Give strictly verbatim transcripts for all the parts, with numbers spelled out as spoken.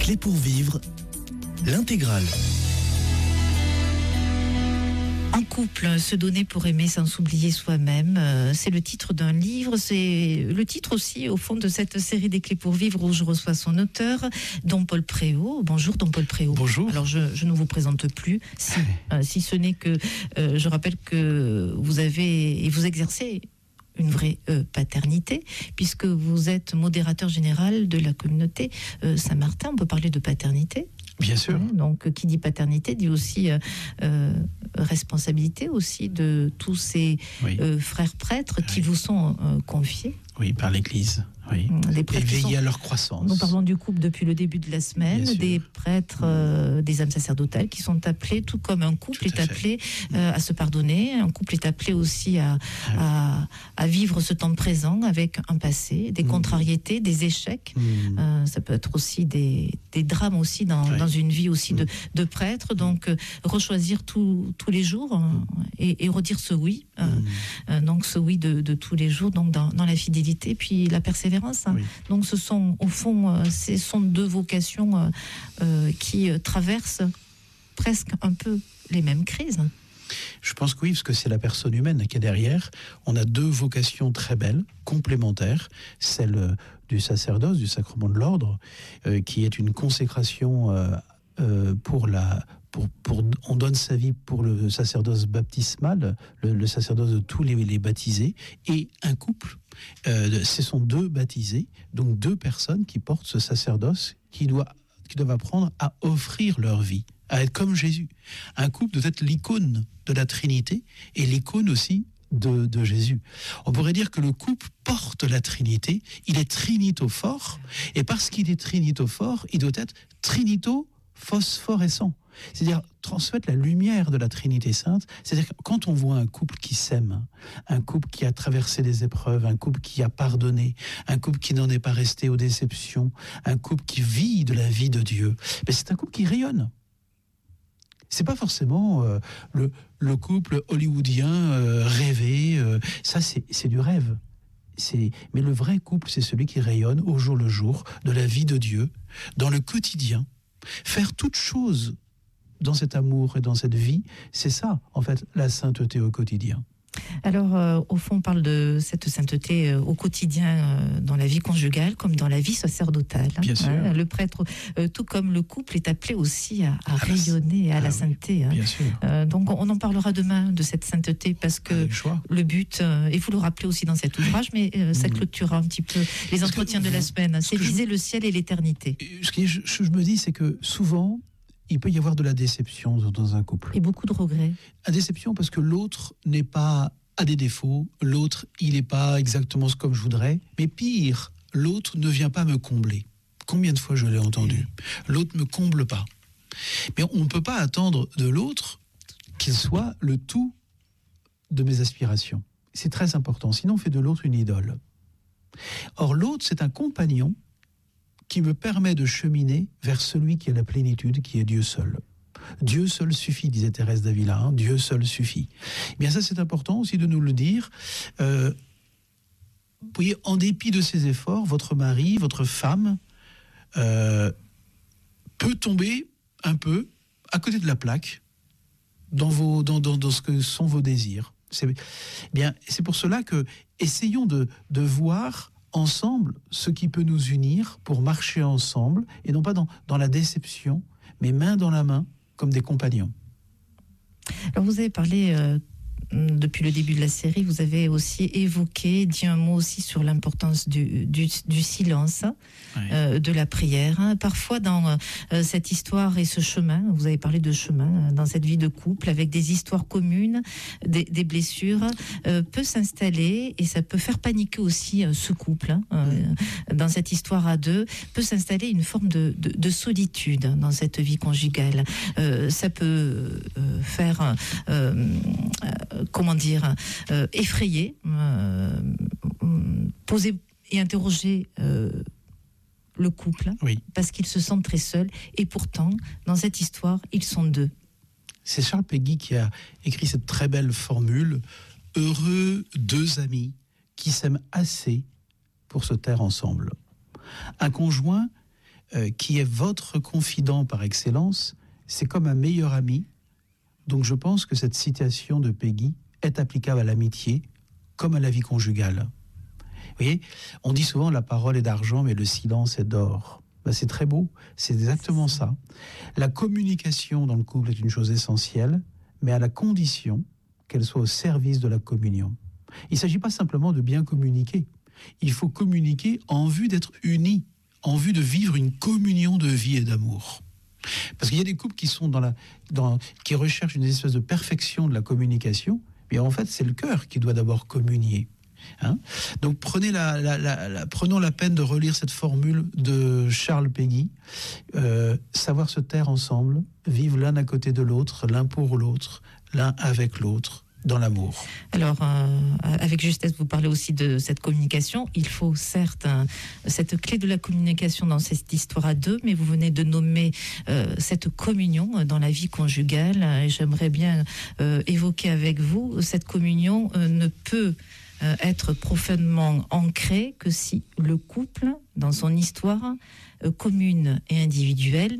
Clés pour vivre, l'intégrale. En couple, se donner pour aimer sans s'oublier soi-même, euh, c'est le titre d'un livre, c'est le titre aussi au fond de cette série des Clés pour vivre où je reçois son auteur, Don Paul Préau. Bonjour Don Paul Préau. Bonjour. Alors je, je ne vous présente plus, si, euh, si ce n'est que euh, je rappelle que vous avez et vous exercez une vraie euh, paternité, puisque vous êtes modérateur général de la communauté euh, Saint-Martin. On peut parler de paternité. Bien sûr. Ouais, donc, qui dit paternité dit aussi euh, euh, responsabilité aussi de tous ces oui. euh, frères prêtres qui oui. vous sont euh, confiés. Oui, par l'Église. Oui. Les prêtres et veiller sont... à leur croissance. Nous parlons du couple depuis le début de la semaine, des prêtres, euh, des âmes sacerdotales qui sont appelés, tout comme un couple est appelé euh, à se pardonner, un couple est appelé aussi à, à, à vivre ce temps présent avec un passé, des mmh. contrariétés, des échecs. Mmh. Euh, ça peut être aussi des, des drames aussi dans, ouais. dans une vie aussi mmh. de, de prêtre. Donc euh, rechoisir tout, tous les jours mmh. et, et redire ce oui. Euh, mmh. euh, donc ce oui de, de tous les jours, donc dans, dans la fidélité, puis la persévérance. Hein. Oui. Donc ce sont au fond, euh, ce sont deux vocations euh, euh, qui euh, traversent presque un peu les mêmes crises. Je pense que oui, parce que c'est la personne humaine qui est derrière. On a deux vocations très belles, complémentaires. Celle euh, du sacerdoce, du sacrement de l'ordre, euh, qui est une consécration euh, euh, pour la... Pour, pour, on donne sa vie pour le sacerdoce baptismal, le, le sacerdoce de tous les, les baptisés, et un couple, euh, ce sont deux baptisés, donc deux personnes qui portent ce sacerdoce, qui, doit, qui doivent apprendre à offrir leur vie, à être comme Jésus. Un couple doit être l'icône de la Trinité, et l'icône aussi de, de Jésus. On pourrait dire que le couple porte la Trinité, il est trinitophore, et parce qu'il est trinitophore, il doit être trinitophosphorescent. C'est-à-dire transmettre la lumière de la Trinité Sainte. C'est-à-dire que quand on voit un couple qui s'aime, un couple qui a traversé des épreuves, un couple qui a pardonné, un couple qui n'en est pas resté aux déceptions, un couple qui vit de la vie de Dieu, mais c'est un couple qui rayonne. C'est pas forcément euh, le, le couple hollywoodien euh, rêvé, euh, ça c'est, c'est du rêve. C'est, mais le vrai couple, c'est celui qui rayonne au jour le jour de la vie de Dieu, dans le quotidien, faire toute chose dans cet amour et dans cette vie, c'est ça, en fait, la sainteté au quotidien. Alors, euh, au fond, on parle de cette sainteté euh, au quotidien, euh, dans la vie conjugale, comme dans la vie sacerdotale. Bien sûr. Hein, le prêtre, euh, tout comme le couple, est appelé aussi à, à rayonner à ah, la sainteté. Hein. Bien sûr. Euh, donc, on en parlera demain de cette sainteté, parce que le but, euh, et vous le rappelez aussi dans cet ouvrage, mais euh, ça clôturera un petit peu les parce entretiens de la semaine, c'est viser je, le ciel et l'éternité. Ce que je, je me dis, c'est que souvent, il peut y avoir de la déception dans un couple. Et beaucoup de regrets. La déception parce que l'autre n'est pas a des défauts, l'autre, il n'est pas exactement ce comme je voudrais, mais pire, l'autre ne vient pas me combler. Combien de fois je l'ai entendu ? L'autre ne me comble pas. Mais on ne peut pas attendre de l'autre qu'il soit le tout de mes aspirations. C'est très important, sinon on fait de l'autre une idole. Or, l'autre, c'est un compagnon qui me permet de cheminer vers celui qui est la plénitude, qui est Dieu seul. Dieu seul suffit, disait Thérèse d'Avila, hein, Dieu seul suffit. Eh bien ça, c'est important aussi de nous le dire. Euh, vous voyez, en dépit de ses efforts, votre mari, votre femme, euh, peut tomber un peu à côté de la plaque dans, vos, dans, dans, dans ce que sont vos désirs. C'est, eh bien, c'est pour cela que essayons de, de voir ensemble ce qui peut nous unir pour marcher ensemble, et non pas dans, dans la déception, mais main dans la main, comme des compagnons. Alors vous avez parlé, euh, depuis le début de la série, vous avez aussi évoqué, dit un mot aussi sur l'importance du, du, du silence, oui. euh, de la prière. Parfois dans euh, cette histoire et ce chemin, vous avez parlé de chemin, dans cette vie de couple, avec des histoires communes, des, des blessures, euh, peut s'installer, et ça peut faire paniquer aussi euh, ce couple, hein, euh, dans cette histoire à deux, peut s'installer une forme de, de, de solitude dans cette vie conjugale. Euh, ça peut euh, faire... Euh, euh, comment dire, euh, effrayer, euh, poser et interroger euh, le couple, oui. parce qu'ils se sentent très seuls, et pourtant, dans cette histoire, ils sont deux. C'est Charles Péguy qui a écrit cette très belle formule, « Heureux deux amis qui s'aiment assez pour se taire ensemble ». Un conjoint euh, qui est votre confident par excellence, c'est comme un meilleur ami. Donc je pense que cette citation de Peggy est applicable à l'amitié comme à la vie conjugale. Vous voyez, on dit souvent la parole est d'argent, mais le silence est d'or. Ben, c'est très beau, c'est exactement ça. La communication dans le couple est une chose essentielle, mais à la condition qu'elle soit au service de la communion. Il ne s'agit pas simplement de bien communiquer. Il faut communiquer en vue d'être unis, en vue de vivre une communion de vie et d'amour. Parce qu'il y a des couples qui sont dans la, dans, qui recherchent une espèce de perfection de la communication, mais en fait, c'est le cœur qui doit d'abord communier. Hein? Donc prenez la, la, la, la, prenons la peine de relire cette formule de Charles Péguy, euh, savoir se taire ensemble, vivre l'un à côté de l'autre, l'un pour l'autre, l'un avec l'autre, dans l'amour. Alors, euh, avec justesse, vous parlez aussi de cette communication. Il faut certes hein, cette clé de la communication dans cette histoire à deux, mais vous venez de nommer euh, cette communion dans la vie conjugale. Et j'aimerais bien euh, évoquer avec vous, cette communion euh, ne peut euh, être profondément ancrée que si le couple, dans son histoire euh, commune et individuelle,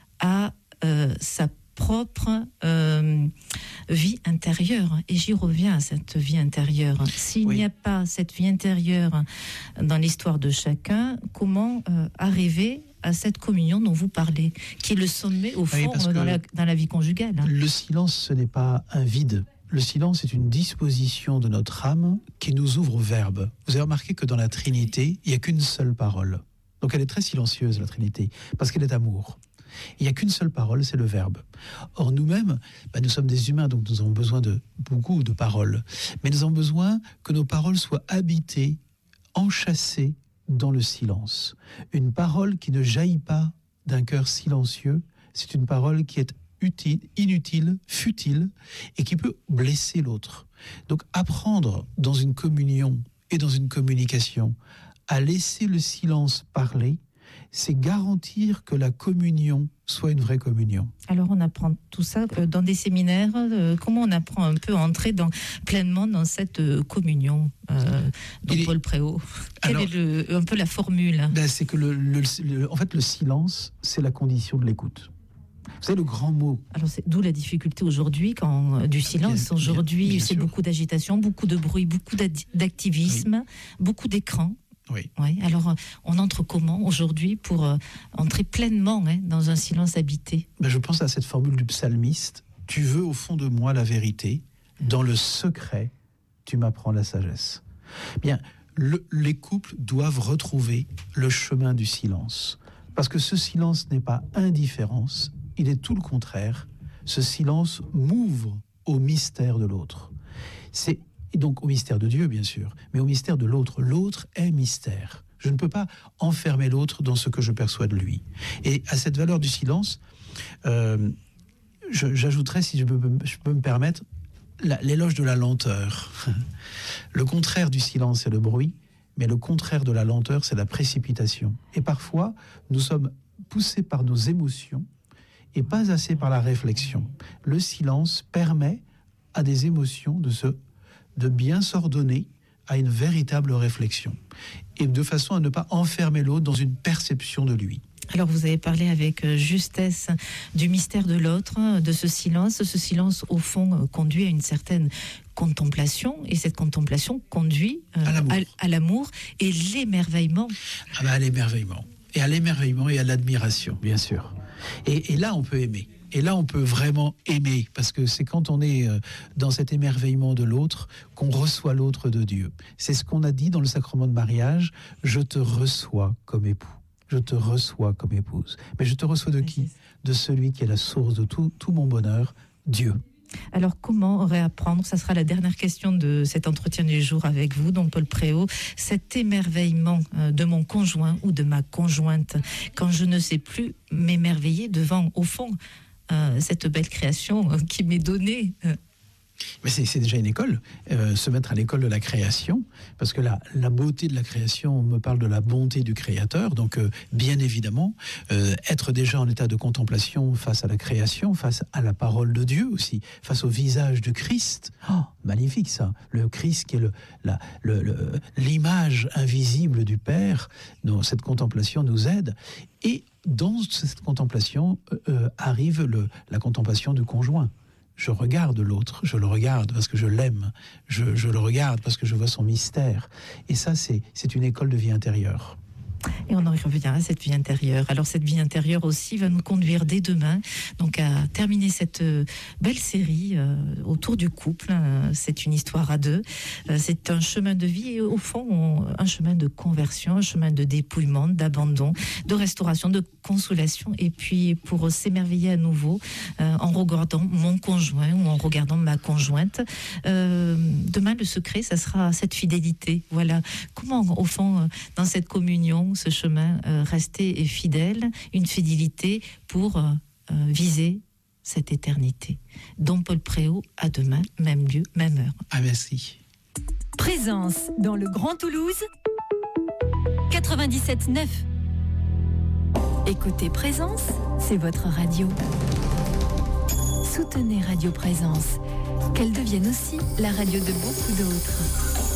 a euh, sa propre euh, vie intérieure. Et j'y reviens à cette vie intérieure. S'il oui. n'y a pas cette vie intérieure dans l'histoire de chacun, comment euh, arriver à cette communion dont vous parlez, qui est le sommet, au fond, oui, dans, la, dans la vie conjugale? Le silence, ce n'est pas un vide. Le silence est une disposition de notre âme qui nous ouvre au verbe. Vous avez remarqué que dans la Trinité, il n'y a qu'une seule parole. Donc elle est très silencieuse, la Trinité, parce qu'elle est amour. Il n'y a qu'une seule parole, c'est le verbe. Or nous-mêmes, bah, nous sommes des humains, donc nous avons besoin de beaucoup de paroles. Mais nous avons besoin que nos paroles soient habitées, enchâssées dans le silence. Une parole qui ne jaillit pas d'un cœur silencieux, c'est une parole qui est utile, inutile, futile, et qui peut blesser l'autre. Donc apprendre dans une communion et dans une communication à laisser le silence parler, c'est garantir que la communion soit une vraie communion. Alors on apprend tout ça dans des séminaires. Comment on apprend un peu à entrer dans, pleinement dans cette communion, euh, donc Paul Préau? Quelle alors, est le, un peu la formule? Ben c'est que le, le, le, en fait le silence, c'est la condition de l'écoute. Vous savez, le grand mot. Alors c'est d'où la difficulté aujourd'hui, quand du silence. Aujourd'hui, c'est sûr. Beaucoup d'agitation, beaucoup de bruit, beaucoup d'activisme, oui. beaucoup d'écran. Oui. Ouais, alors, on entre comment aujourd'hui pour euh, entrer pleinement hein, dans un silence habité? Ben, je pense à cette formule du psalmiste. Tu veux au fond de moi la vérité, dans le secret, tu m'apprends la sagesse. Bien, le, les couples doivent retrouver le chemin du silence. Parce que ce silence n'est pas indifférence, il est tout le contraire. Ce silence m'ouvre au mystère de l'autre. C'est Et donc au mystère de Dieu, bien sûr, mais au mystère de l'autre. L'autre est mystère. Je ne peux pas enfermer l'autre dans ce que je perçois de lui. Et à cette valeur du silence, euh, je, j'ajouterais, si je peux, je peux me permettre, la, l'éloge de la lenteur. Le contraire du silence, c'est le bruit, mais le contraire de la lenteur, c'est la précipitation. Et parfois, nous sommes poussés par nos émotions et pas assez par la réflexion. Le silence permet à des émotions de se de bien s'ordonner à une véritable réflexion, et de façon à ne pas enfermer l'autre dans une perception de lui. Alors vous avez parlé avec justesse du mystère de l'autre, de ce silence. Ce silence, au fond, conduit à une certaine contemplation, et cette contemplation conduit euh, à, l'amour. À, à l'amour et l'émerveillement. Ah bah, à l'émerveillement. Et à l'émerveillement et à l'admiration, bien sûr. Et, et là, on peut aimer. Et là, on peut vraiment aimer, parce que c'est quand on est dans cet émerveillement de l'autre qu'on reçoit l'autre de Dieu. C'est ce qu'on a dit dans le sacrement de mariage, « Je te reçois comme époux, je te reçois comme épouse ». Mais je te reçois de qui? De celui qui est la source de tout, tout mon bonheur, Dieu. Alors, comment réapprendre, ça sera la dernière question de cet entretien du jour avec vous, donc Paul Préau, cet émerveillement de mon conjoint ou de ma conjointe, quand je ne sais plus m'émerveiller devant, au fond, Euh, cette belle création euh, qui m'est donnée. Euh, Mais c'est, c'est déjà une école, euh, se mettre à l'école de la création, parce que la, la beauté de la création me parle de la bonté du Créateur, donc euh, bien évidemment, euh, être déjà en état de contemplation face à la création, face à la parole de Dieu aussi, face au visage du Christ. Oh, magnifique ça, le Christ qui est le, la, le, le, l'image invisible du Père, dont cette contemplation nous aide, et dans cette contemplation euh, arrive le, la contemplation du conjoint. Je regarde l'autre, je le regarde parce que je l'aime, je, je le regarde parce que je vois son mystère. Et ça, c'est, c'est une école de vie intérieure. Et on en revient à cette vie intérieure. Alors cette vie intérieure aussi va nous conduire dès demain donc à terminer cette belle série euh, autour du couple. C'est une histoire à deux. Euh, c'est un chemin de vie et au fond on, un chemin de conversion, un chemin de dépouillement, d'abandon, de restauration, de consolation. Et puis pour s'émerveiller à nouveau euh, en regardant mon conjoint ou en regardant ma conjointe. Euh, demain le secret, ça sera cette fidélité. Voilà. Comment au fond dans cette communion, ce chemin, euh, rester fidèle, une fidélité pour euh, viser cette éternité. Dom Paul Préau, à demain, même lieu, même heure. Ah, merci. Présence dans le Grand Toulouse, quatre-vingt-dix-sept neuf. Écoutez Présence, c'est votre radio. Soutenez Radio Présence, qu'elle devienne aussi la radio de beaucoup d'autres.